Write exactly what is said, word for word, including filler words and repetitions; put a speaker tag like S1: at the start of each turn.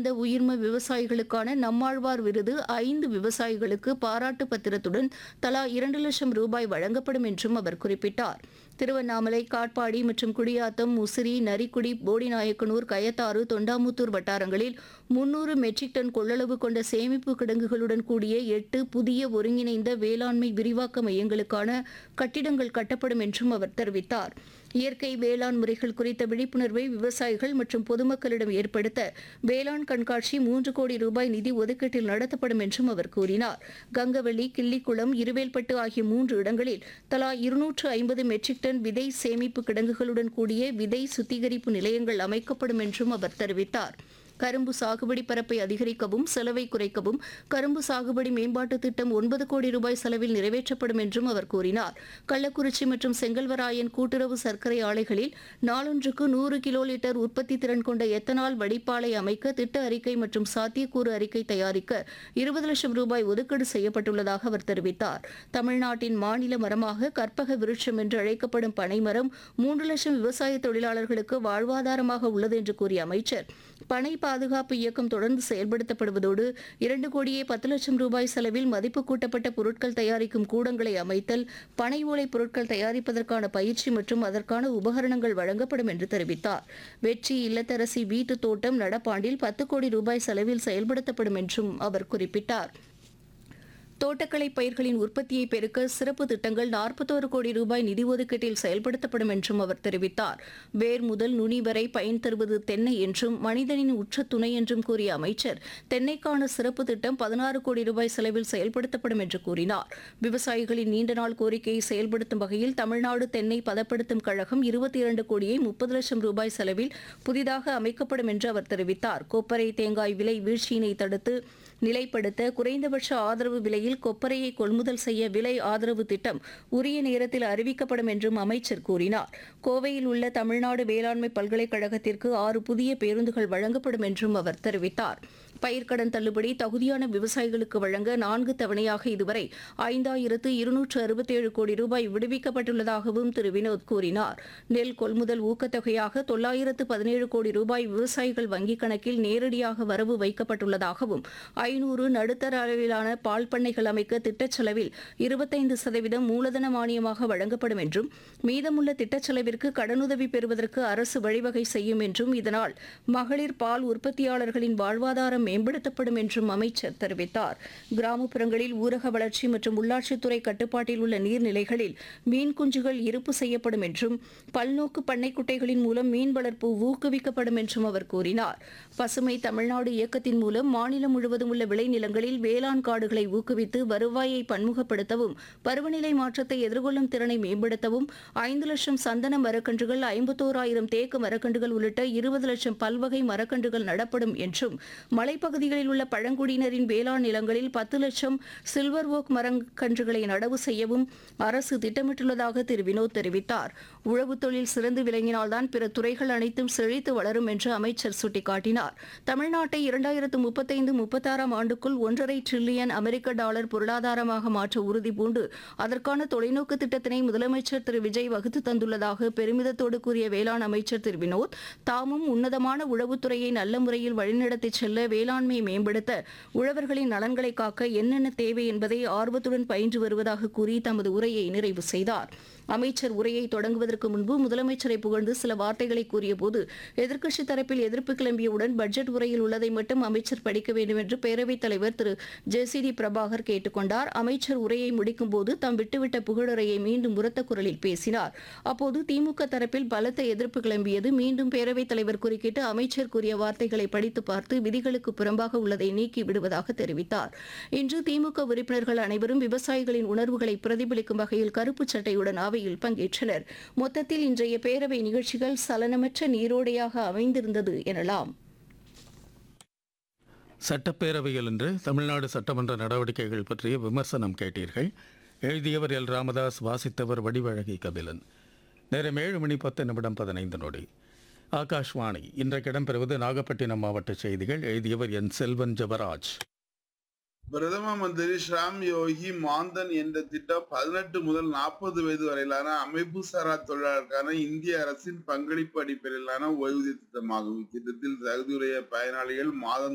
S1: சிறந்த உயிர்ம விவசாயிகளுக்கான நம்மாழ்வார் விருது ஐந்து விவசாயிகளுக்கு பாராட்டு பத்திரத்துடன் தலா இரண்டு லட்சம் ரூபாய் வழங்கப்படும் என்றும் அவர் குறிப்பிட்டார். திருவண்ணாமலை, காட்பாடி மற்றும் குடியாத்தம், முசிறி, நரிக்குடி, போடிநாயக்கனூர், கயத்தாறு, தொண்டாமுத்தூர் வட்டாரங்களில் முன்னூறு மெட்ரிக் டன் கொள்ளளவு கொண்ட சேமிப்பு கிடங்குகளுடன் கூடிய எட்டு புதிய ஒருங்கிணைந்த வேளாண்மை விரிவாக்க மையங்களுக்கான கட்டிடங்கள் கட்டப்படும் என்றும் அவர் தெரிவித்தார். இயற்கை வேளாண் முறைகள் குறித்த விழிப்புணர்வை விவசாயிகள் மற்றும் பொதுமக்களிடம் ஏற்படுத்த வேளாண் கண்காட்சி மூன்று கோடி ரூபாய் நிதி ஒதுக்கீட்டில் நடத்தப்படும் என்றும் அவர் கூறினார். கங்கவள்ளி, கிள்ளிக்குளம், இருவேல்பட்டு ஆகிய மூன்று இடங்களில் தலா இருநூற்று ஐம்பது மெட்ரிக் டன் விதை சேமிப்பு கிடங்குகளுடன் கூடிய விதை சுத்திகரிப்பு நிலையங்கள் அமைக்கப்படும் என்றும் அவர் தெரிவித்தார். கரும்பு சாகுபடி பரப்பை அதிகரிக்கவும் செலவை குறைக்கவும் கரும்பு சாகுபடி மேம்பாட்டுத் திட்டம் ஒன்பது கோடி ரூபாய் செலவில் நிறைவேற்றப்படும் என்றும் அவர் கூறினார். கள்ளக்குறிச்சி மற்றும் செங்கல்வராயன் கூட்டுறவு சர்க்கரை ஆலைகளில் நாளொன்றுக்கு நூறு கிலோ லிட்டர் உற்பத்தி திறன் கொண்ட எத்தனால் வடிப்பாலை அமைக்க திட்ட அறிக்கை மற்றும் சாத்தியக்கூறு அறிக்கை தயாரிக்க இருபது லட்சம் ரூபாய் ஒதுக்கீடு செய்யப்பட்டுள்ளதாக அவர் தெரிவித்தார். தமிழ்நாட்டின் மாநில மரமாக கற்பக விருட்சம் என்று அழைக்கப்படும் பனைமரம் மூன்று லட்சம் விவசாய தொழிலாளர்களுக்கு வாழ்வாதாரமாக உள்ளது என்று கூறிய அமைச்சர், பனை பாதுகாப்பு இயக்கம் தொடர்ந்து செயல்படுத்தப்படுவதோடு இரண்டு கோடியே பத்து லட்சம் ரூபாய் செலவில் மதிப்பு கூட்டப்பட்ட பொருட்கள் தயாரிக்கும் கூடங்களை அமைத்தல், பனை ஓலை பொருட்கள் தயாரிப்பதற்கான பயிற்சி மற்றும் அதற்கான உபகரணங்கள் வழங்கப்படும் என்று தெரிவித்தார். வெற்றி இல்லத்தரசி வீட்டு தோட்டம் நடப்பாண்டில் பத்து கோடி ரூபாய் செலவில் செயல்படுத்தப்படும் என்றும் அவர் குறிப்பிட்டார். தோட்டக்கலை பயிர்களின் உற்பத்தியை பெருக்க சிறப்பு திட்டங்கள் நாற்பத்தோரு கோடி ரூபாய் நிதி ஒதுக்கீட்டில் செயல்படுத்தப்படும் என்றும் அவர் தெரிவித்தார். வேர் முதல் நுனி வரை பயன் தருவது தென்னை என்றும் மனிதனின் உற்ற துணை என்றும் கூறிய அமைச்சர், தென்னைக்கான சிறப்பு திட்டம் பதினாறு கோடி ரூபாய் செலவில் செயல்படுத்தப்படும் என்று கூறினார். விவசாயிகளின் நீண்டநாள் கோரிக்கையை செயல்படுத்தும் வகையில் தமிழ்நாடு தென்னை பதப்படுத்தும் கழகம் இருபத்தி இரண்டு கோடியே முப்பது லட்சம் ரூபாய் செலவில் புதிதாக அமைக்கப்படும் என்று அவர் தெரிவித்தார். கொப்பரை தேங்காய் விலை வீழ்ச்சியினை தடுத்து நிலைப்படுத்த குறைந்தபட்ச ஆதரவு விலையில் கொப்பரையை கொள்முதல் செய்ய விலை ஆதரவு திட்டம் உரிய நேரத்தில் அறிவிக்கப்படும் என்றும் அமைச்சர் கூறினார். கோவையில் உள்ள தமிழ்நாடு வேளாண்மை பல்கலைக்கழகத்திற்கு ஆறு புதிய பேருந்துகள் வழங்கப்படும் என்றும் அவர் தெரிவித்தார். பயிர்க்கடன் தள்ளுபடி தகுதியான விவசாயிகளுக்கு வழங்க நான்கு தவணையாக இதுவரை ஐந்தாயிரத்து இருநூற்று அறுபத்தேழு கோடி ரூபாய் விடுவிக்கப்பட்டுள்ளதாகவும் திரு வினோத் கூறினார். நெல் கொள்முதல் ஊக்கத்தொகையாக தொள்ளாயிரத்து பதினேழு கோடி ரூபாய் விவசாயிகள் வங்கிக் கணக்கில் நேரடியாக வரவு வைக்கப்பட்டுள்ளதாகவும் ஐநூறு நடுத்தர அளவிலான பால் பண்ணைகள் அமைக்க திட்டச் செலவில் இருபத்தைந்து சதவீதம் மூலதன மானியமாக வழங்கப்படும் என்றும் மீதமுள்ள திட்டச் செலவிற்கு கடனுதவி பெறுவதற்கு அரசு வழிவகை செய்யும் என்றும் இதனால் மகளிர் பால் உற்பத்தியாளர்களின் வாழ்வாதாரம் மேம்படுத்தப்படும் என்றும் அமைச்சர் தெரிவித்தார். கிராமப்புறங்களில் ஊரக வளர்ச்சி மற்றும் உள்ளாட்சித்துறை கட்டுப்பாட்டில் உள்ள நீர்நிலைகளில் மீன் குஞ்சுகள் இருப்பு செய்யப்படும் என்றும் பல்நோக்கு பண்ணை குட்டைகளின் மூலம் மீன் வளர்ப்பு ஊக்குவிக்கப்படும் என்றும் அவர் கூறினார். பசுமை தமிழ்நாடு இயக்கத்தின் மூலம் மாநிலம் முழுவதும் உள்ள விளைநிலங்களில் வேளாண் காடுகளை ஊக்குவித்து வருவாயை பன்முகப்படுத்தவும் பருவநிலை மாற்றத்தை எதிர்கொள்ளும் திறனை மேம்படுத்தவும் ஐந்து லட்சம் சந்தன மரக்கன்றுகள், ஐம்பத்தோராயிரம் தேக்கு மரக்கன்றுகள் உள்ளிட்ட இருபது லட்சம் பல்வகை மரக்கன்றுகள் நடப்படும் என்றும் மலைப்பகுதிகளில் உள்ள பழங்குடியினரின் வேளாண் நிலங்களில் பத்து லட்சம் சில்வர் ஓக் மரக்கன்றுகளை நடவு செய்யவும் அரசு திட்டமிட்டுள்ளதாக திரு வினோத் தெரிவித்தார். உழவுத் தொழில் சிறந்து விளங்கினால்தான் பிற துறைகள் அனைத்தும் செழித்து வளரும் என்று அமைச்சர் சுட்டிக்காட்டினார். தமிழ்நாட்டை இரண்டாயிரத்து முப்பத்தைந்து முப்பத்தாறாம் ஆண்டுக்குள் ஒன்றரை டிரில்லியன் அமெரிக்க டாலர் பொருளாதாரமாக மாற்ற உறுதி பூண்டு அதற்கான தொலைநோக்கு திட்டத்தினை முதலமைச்சர் திரு விஜய் வகுத்து தந்துள்ளதாக பெருமிதத்தோடு கூறிய வேளாண் அமைச்சர் திரு வினோத், தாமும் உன்னதமான உழவுத்துறையை நல்ல முறையில் வழிநடத்தி செல்ல வேளாண்மையை மேம்படுத்த உழவர்களின் நலன்களை காக்க என்னென்ன தேவை என்பதை ஆர்வத்துடன் பயின்று வருவதாக கூறி தமது உரையை நிறைவு செய்தார். அமைச்சர் உரையை தொடங்குவதற்கு முன்பு முதலமைச்சரை புகழ்ந்து சில வார்த்தைகளை கூறியபோது எதிர்க்கட்சித் தரப்பில் எதிர்ப்பு கிளம்பியவுடன் பட்ஜெட் உரையில் உள்ளதை மட்டும் அமைச்சர் படிக்க வேண்டும் என்று பேரவைத் தலைவர் திரு ஜே சி டி பிரபாகர் கேட்டுக் கொண்டார். அமைச்சர் உரையை முடிக்கும் போது தாம் விட்டுவிட்ட புகழுரையை மீண்டும் உரத்த குரலில் பேசினார். அப்போது திமுக தரப்பில் பலத்த எதிர்ப்பு கிளம்பியது. மீண்டும் பேரவைத் தலைவர் குறுக்கிட்டு அமைச்சர் கூறிய வார்த்தைகளை படித்து பார்த்து விதிகளுக்கு புறம்பாக உள்ளதை நீக்கி விடுவதாக தெரிவித்தார். இன்று திமுக உறுப்பினர்கள் அனைவரும் விவசாயிகளின் உணர்வுகளை பிரதிபலிக்கும் வகையில் கருப்பு சட்டையுடன் அவையில் பங்கேற்றனர். மொத்தத்தில் இன்றைய பேரவை நிகழ்ச்சிகள் சலனமற்ற நீரோடையாக அமைந்திருந்தது எனலாம்.
S2: சட்டப்பேரவையில் இன்று தமிழ்நாடு சட்டமன்ற நடவடிக்கைகள் பற்றிய விமர்சனம் கேட்டீர்கள். எழுதியவர் எல் ராமதாஸ், வாசித்தவர் வடிவழகி கபிலன். நேரம் ஏழு மணி பத்து நிமிடம் பதினைந்து நொடி. ஆகாஷ்வாணி. இன்றைக்கு இடம்பெறுவது நாகப்பட்டினம் மாவட்ட செய்திகள். எழுதியவர் என் செல்வன் ஜபராஜ்.
S3: பிரதம மந்திரி ஷ்ராம் யோகி மான்தன் என்ற திட்டம் பதினெட்டு முதல் நாற்பது வயது வரையிலான அமைப்பு சாரா தொழிலாளருக்கான இந்திய அரசின் பங்களிப்பு அடிப்படையிலான ஓய்வூதிய திட்டமாகும். இத்திட்டத்தில் தகுதியுடைய பயனாளிகள் மாதம்